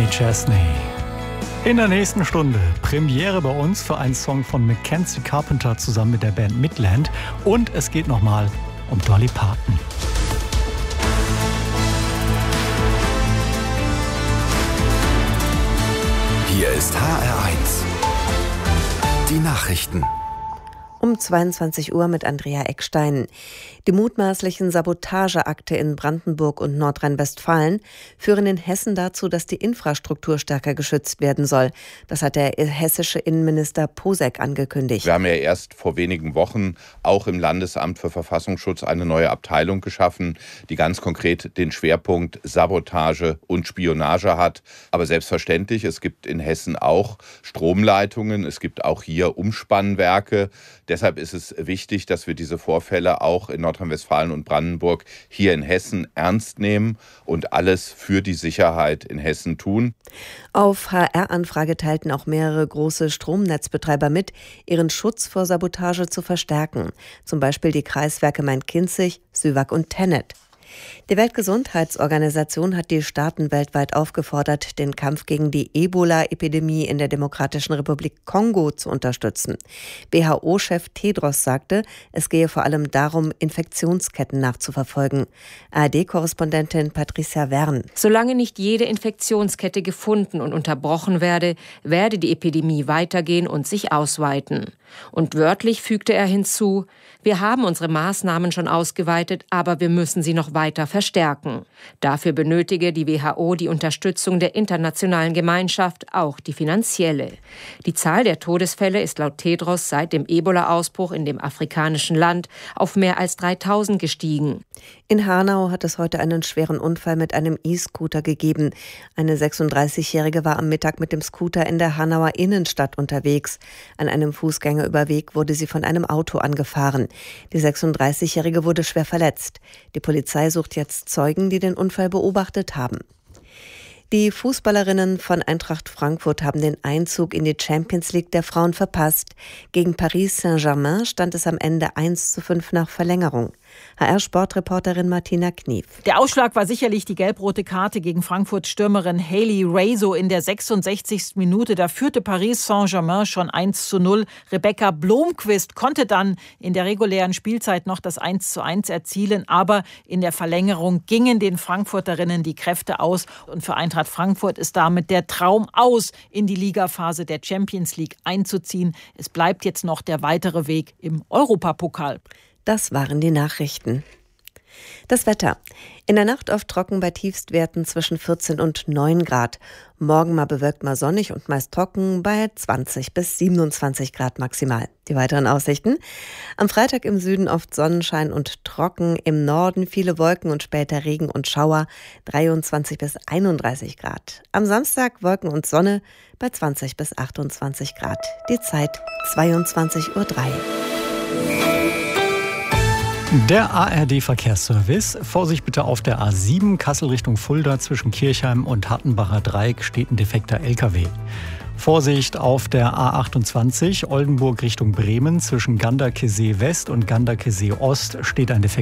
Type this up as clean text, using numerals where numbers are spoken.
Kenny Chesney. In der nächsten Stunde Premiere bei uns für einen Song von Mackenzie Carpenter zusammen mit der Band Midland. Und es geht nochmal um Dolly Parton. Hier ist HR1. Die Nachrichten. Um 22 Uhr mit Andrea Eckstein. Die mutmaßlichen Sabotageakte in Brandenburg und Nordrhein-Westfalen führen in Hessen dazu, dass die Infrastruktur stärker geschützt werden soll. Das hat der hessische Innenminister Posek angekündigt. Wir haben ja erst vor wenigen Wochen auch im Landesamt für Verfassungsschutz eine neue Abteilung geschaffen, die ganz konkret den Schwerpunkt Sabotage und Spionage hat. Aber selbstverständlich, es gibt in Hessen auch Stromleitungen, es gibt auch hier Umspannwerke. Deshalb ist es wichtig, dass wir diese Vorfälle auch in Nordrhein-Westfalen und Brandenburg hier in Hessen ernst nehmen und alles für die Sicherheit in Hessen tun. Auf HR-Anfrage teilten auch mehrere große Stromnetzbetreiber mit, ihren Schutz vor Sabotage zu verstärken. Zum Beispiel die Kreiswerke Main-Kinzig, Süwag und Tennet. Die Weltgesundheitsorganisation hat die Staaten weltweit aufgefordert, den Kampf gegen die Ebola-Epidemie in der Demokratischen Republik Kongo zu unterstützen. WHO-Chef Tedros sagte, es gehe vor allem darum, Infektionsketten nachzuverfolgen. ARD-Korrespondentin Patricia Wern. Solange nicht jede Infektionskette gefunden und unterbrochen werde, werde die Epidemie weitergehen und sich ausweiten. Und wörtlich fügte er hinzu, wir haben unsere Maßnahmen schon ausgeweitet, aber wir müssen sie noch weiter verstärken. Dafür benötige die WHO die Unterstützung der internationalen Gemeinschaft, auch die finanzielle. Die Zahl der Todesfälle ist laut Tedros seit dem Ebola-Ausbruch in dem afrikanischen Land auf mehr als 3000 gestiegen. In Hanau hat es heute einen schweren Unfall mit einem E-Scooter gegeben. Eine 36-Jährige war am Mittag mit dem Scooter in der Hanauer Innenstadt unterwegs. An einem Fußgängerüberweg wurde sie von einem Auto angefahren. Die 36-Jährige wurde schwer verletzt. Die Polizei sucht jetzt Zeugen, die den Unfall beobachtet haben. Die Fußballerinnen von Eintracht Frankfurt haben den Einzug in die Champions League der Frauen verpasst. Gegen Paris Saint-Germain stand es am Ende 1:5 nach Verlängerung. HR-Sportreporterin Martina Knief. Der Ausschlag war sicherlich die gelb-rote Karte gegen Frankfurt-Stürmerin Hayley Raso in der 66. Minute. Da führte Paris Saint-Germain schon 1:0. Rebecca Blomqvist konnte dann in der regulären Spielzeit noch das 1:1 erzielen. Aber in der Verlängerung gingen den Frankfurterinnen die Kräfte aus. Und für Eintracht Frankfurt ist damit der Traum aus, in die Ligaphase der Champions League einzuziehen. Es bleibt jetzt noch der weitere Weg im Europapokal. Das waren die Nachrichten. Das Wetter. In der Nacht oft trocken bei Tiefstwerten zwischen 14 und 9 Grad. Morgen mal bewölkt, mal sonnig und meist trocken bei 20 bis 27 Grad maximal. Die weiteren Aussichten. Am Freitag im Süden oft Sonnenschein und trocken. Im Norden viele Wolken und später Regen und Schauer. 23 bis 31 Grad. Am Samstag Wolken und Sonne bei 20 bis 28 Grad. Die Zeit 22:03 Uhr. Der ARD-Verkehrsservice. Vorsicht bitte auf der A7 Kassel Richtung Fulda zwischen Kirchheim und Hattenbacher Dreieck steht ein defekter LKW. Vorsicht auf der A28 Oldenburg Richtung Bremen zwischen Ganderkesee West und Ganderkesee Ost steht ein defekter